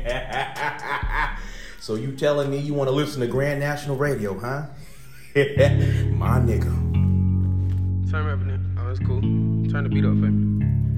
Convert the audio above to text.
So you telling me you want to listen to Grand National Radio, huh? My nigga. Turn me up in it. Oh, that's cool. Turn the beat up for me.